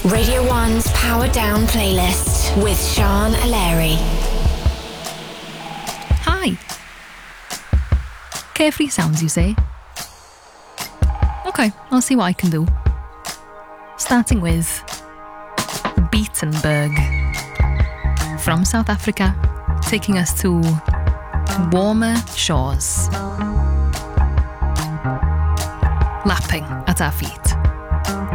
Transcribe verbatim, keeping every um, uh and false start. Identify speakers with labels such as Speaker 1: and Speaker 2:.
Speaker 1: Radio one's Power Down playlist with Sean Aleri.
Speaker 2: Hi. Carefree sounds, you say? Okay, I'll see what I can do. Starting with Beatenberg from South Africa, taking us to warmer shores, lapping at our feet.